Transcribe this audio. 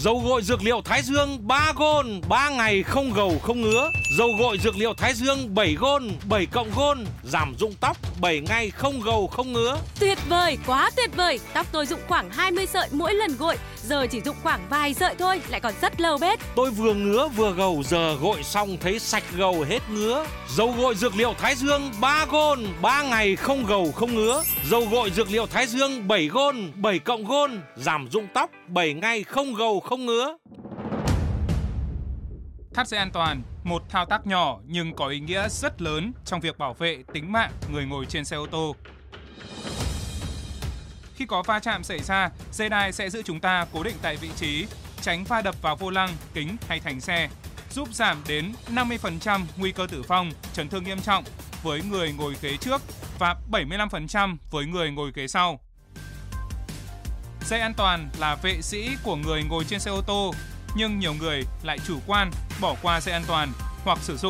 Dầu gội dược liệu Thái Dương 3 gôn, 3 ngày không gầu không ngứa. Dầu gội dược liệu Thái Dương 7 gôn, 7 cộng gôn, giảm rụng tóc 7 ngày không gầu không ngứa. Tuyệt vời, quá tuyệt vời. Tóc tôi rụng khoảng 20 sợi mỗi lần gội, giờ chỉ rụng khoảng vài sợi thôi, lại còn rất lâu bết. Tôi vừa ngứa vừa gầu, giờ gội xong thấy sạch gầu hết ngứa. Dầu gội dược liệu Thái Dương 3 gôn, 3 ngày không gầu không ngứa. Dầu gội dược liệu Thái Dương 7 gôn, 7 cộng gôn, giảm rụng tóc 7 ngày không gầu không ngứa. Thắt dây an toàn, một thao tác nhỏ nhưng có ý nghĩa rất lớn trong việc bảo vệ tính mạng người ngồi trên xe ô tô. Khi có va chạm xảy ra, dây đai sẽ giữ chúng ta cố định tại vị trí, tránh va đập vào vô lăng, kính hay thành xe, giúp giảm đến 50% nguy cơ tử vong, chấn thương nghiêm trọng với người ngồi ghế trước và 75% với người ngồi ghế sau. Dây an toàn là vệ sĩ của người ngồi trên xe ô tô, nhưng nhiều người lại chủ quan, bỏ qua dây an toàn hoặc sử dụng